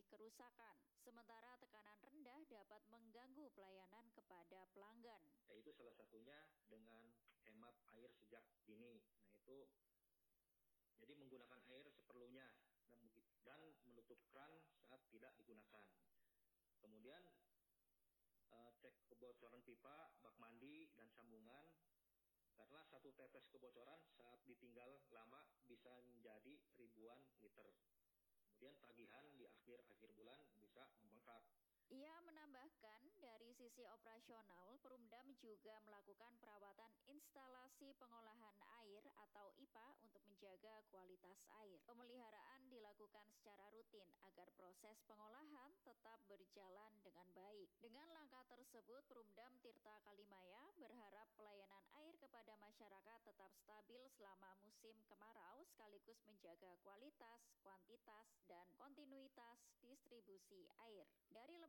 mengalami kerusakan. Sementara tekanan rendah dapat mengganggu pelayanan kepada pelanggan. Yaitu salah satunya dengan hemat air sejak dini. Nah itu jadi menggunakan air seperlunya dan menutup keran saat tidak digunakan. Kemudian cek kebocoran pipa, bak mandi, dan sambungan. Karena satu tetes kebocoran saat ditinggal lama bisa menjadi ribuan liter. Kemudian tagihan di akhir bulan bisa membengkak. Ia menambahkan dari sisi operasional, Perumdam juga melakukan perawatan instalasi pengolahan air atau IPA untuk menjaga kualitas air. Pemeliharaan dilakukan secara rutin agar proses pengolahan tetap berjalan dengan baik. Dengan langkah tersebut, Perumdam Tirta Kalimaya berharap pelayanan air kepada masyarakat tetap stabil selama musim kemarau sekaligus menjaga kualitas, kuantitas, dan kontinuitas distribusi air. Dari